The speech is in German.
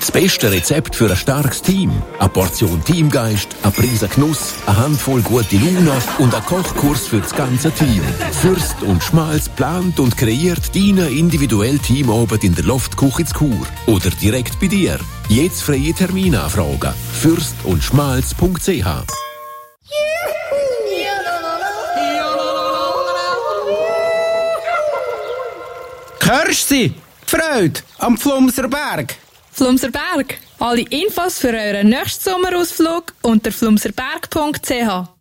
Das beste Rezept für ein starkes Team. Eine Portion Teamgeist, ein Prise Genuss, eine Handvoll gute Laune und ein Kochkurs für das ganze Team. Fürst und Schmalz plant und kreiert deinen individuellen Teamabend in der Loftküche zu Chur. Oder direkt bei dir. Jetzt freie Terminanfragen. fürstundschmalz.ch. Hörst du sie? Die Freude am Flumserberg. Flumserberg. Alle Infos für euren nächsten Sommerausflug unter flumserberg.ch.